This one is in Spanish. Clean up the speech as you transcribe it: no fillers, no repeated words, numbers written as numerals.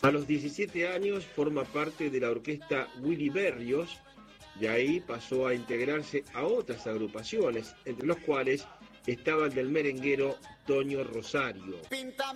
A los 17 años forma parte de la orquesta Willy Berrios, de ahí pasó a integrarse a otras agrupaciones, entre los cuales estaba el del merenguero Toño Rosario.